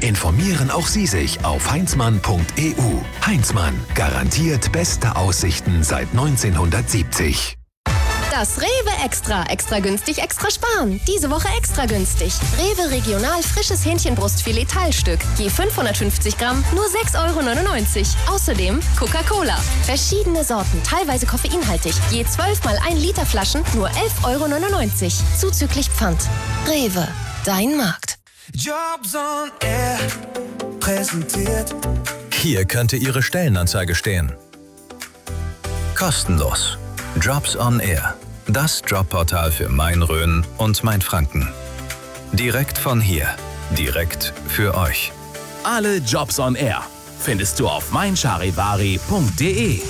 informieren auch Sie sich auf heinzmann.eu. Heinzmann, garantiert beste Aussichten seit 1970. Das Rewe Extra. Extra günstig, extra sparen. Diese Woche extra günstig. Rewe Regional frisches Hähnchenbrustfilet Teilstück. Je 550 Gramm, nur 6,99 €. Außerdem Coca-Cola. Verschiedene Sorten, teilweise koffeinhaltig. Je 12 mal 1 Liter Flaschen, nur 11,99 €. Zuzüglich Pfand. Rewe, dein Markt. Jobs on Air präsentiert. Hier könnte Ihre Stellenanzeige stehen. Kostenlos. Jobs on Air. Das Jobportal für Main-Rhön und Main-Franken. Direkt von hier. Direkt für euch. Alle Jobs on Air findest du auf meincharivari.de.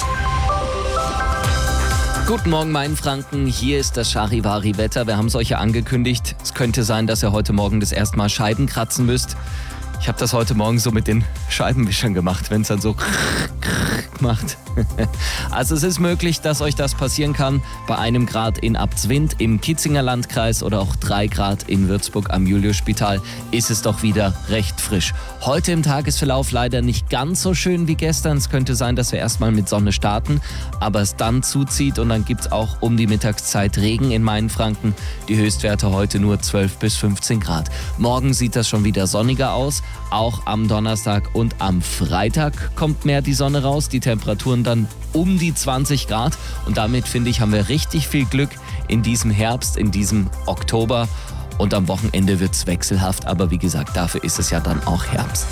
Guten Morgen, Main-Franken. Hier ist das Charivari-Wetter. Wir haben es euch ja angekündigt. Es könnte sein, dass ihr heute Morgen das erste Mal Scheiben kratzen müsst. Ich habe das heute Morgen so mit den Scheibenwischern gemacht, wenn es dann so macht. Also es ist möglich, dass euch das passieren kann. Bei 1 Grad in Abzwind im Kitzinger Landkreis oder auch 3 Grad in Würzburg am Juliusspital ist es doch wieder recht frisch. Heute im Tagesverlauf leider nicht ganz so schön wie gestern. Es könnte sein, dass wir erstmal mit Sonne starten, aber es dann zuzieht und dann gibt es auch um die Mittagszeit Regen in Main-Franken. Die Höchstwerte heute nur 12 bis 15 Grad. Morgen sieht das schon wieder sonniger aus. Auch am Donnerstag und am Freitag kommt mehr die Sonne raus. Die Temperaturen dann um die 20 Grad. Und damit, finde ich, haben wir richtig viel Glück in diesem Herbst, in diesem Oktober. Und am Wochenende wird es wechselhaft. Aber wie gesagt, dafür ist es ja dann auch Herbst.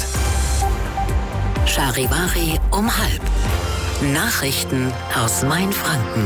Charivari um 12:30. Nachrichten aus Main-Franken.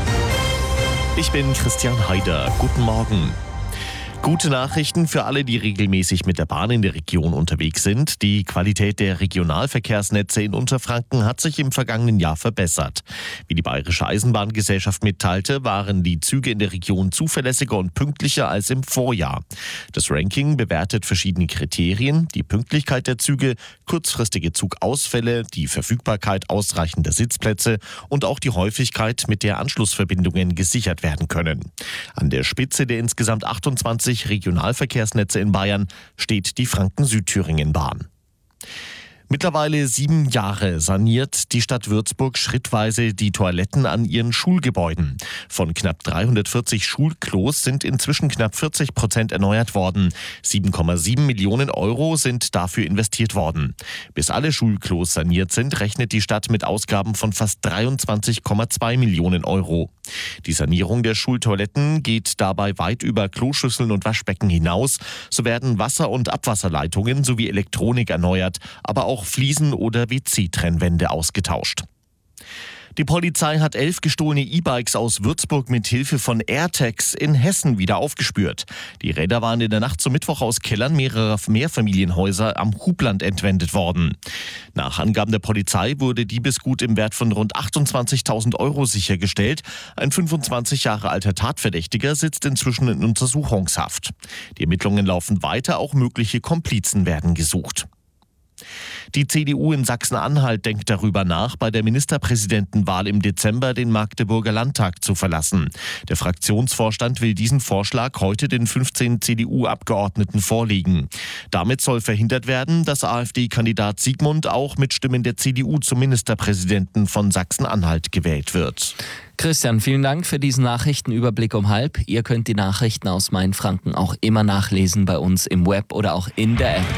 Ich bin Christian Haider. Guten Morgen. Gute Nachrichten für alle, die regelmäßig mit der Bahn in der Region unterwegs sind. Die Qualität der Regionalverkehrsnetze in Unterfranken hat sich im vergangenen Jahr verbessert. Wie die Bayerische Eisenbahngesellschaft mitteilte, waren die Züge in der Region zuverlässiger und pünktlicher als im Vorjahr. Das Ranking bewertet verschiedene Kriterien: die Pünktlichkeit der Züge, kurzfristige Zugausfälle, die Verfügbarkeit ausreichender Sitzplätze und auch die Häufigkeit, mit der Anschlussverbindungen gesichert werden können. An der Spitze der insgesamt 28 Regionalverkehrsnetze in Bayern steht die Franken-Südthüringen-Bahn. Mittlerweile 7 Jahre saniert die Stadt Würzburg schrittweise die Toiletten an ihren Schulgebäuden. Von knapp 340 Schulklos sind inzwischen knapp 40% erneuert worden. 7,7 Millionen € sind dafür investiert worden. Bis alle Schulklos saniert sind, rechnet die Stadt mit Ausgaben von fast 23,2 Millionen €. Die Sanierung der Schultoiletten geht dabei weit über Kloschüsseln und Waschbecken hinaus. So werden Wasser- und Abwasserleitungen sowie Elektronik erneuert, aber auch Fliesen- oder WC-Trennwände ausgetauscht. Die Polizei hat 11 gestohlene E-Bikes aus Würzburg mit Hilfe von AirTags in Hessen wieder aufgespürt. Die Räder waren in der Nacht zum Mittwoch aus Kellern mehrerer Mehrfamilienhäuser am Hubland entwendet worden. Nach Angaben der Polizei wurde Diebesgut im Wert von rund 28.000 € sichergestellt. Ein 25 Jahre alter Tatverdächtiger sitzt inzwischen in Untersuchungshaft. Die Ermittlungen laufen weiter, auch mögliche Komplizen werden gesucht. Die CDU in Sachsen-Anhalt denkt darüber nach, bei der Ministerpräsidentenwahl im Dezember den Magdeburger Landtag zu verlassen. Der Fraktionsvorstand will diesen Vorschlag heute den 15 CDU-Abgeordneten vorlegen. Damit soll verhindert werden, dass AfD-Kandidat Siegmund auch mit Stimmen der CDU zum Ministerpräsidenten von Sachsen-Anhalt gewählt wird. Christian, vielen Dank für diesen Nachrichtenüberblick um 12:30. Ihr könnt die Nachrichten aus Main-Franken auch immer nachlesen bei uns im Web oder auch in der App.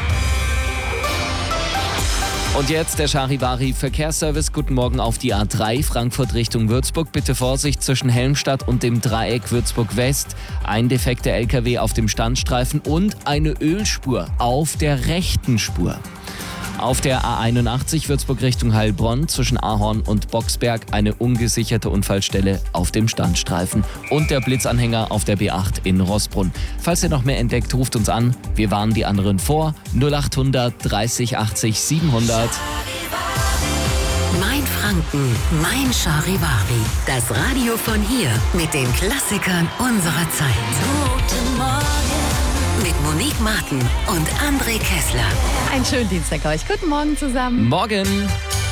Und jetzt der Charivari Verkehrsservice. Guten Morgen auf die A3 Frankfurt Richtung Würzburg. Bitte Vorsicht zwischen Helmstadt und dem Dreieck Würzburg West. Ein defekter LKW auf dem Standstreifen und eine Ölspur auf der rechten Spur. Auf der A81 Würzburg Richtung Heilbronn zwischen Ahorn und Boxberg eine ungesicherte Unfallstelle auf dem Standstreifen und der Blitzanhänger auf der B8 in Roßbrunn. Falls ihr noch mehr entdeckt, ruft uns an. Wir warnen die anderen vor. 0800 30 80 700. Main-Franken, mein Charivari. Das Radio von hier mit den Klassikern unserer Zeit. Guten Morgen. Mit Monique Martin und André Kessler. Einen schönen Dienstag euch. Guten Morgen zusammen. Morgen.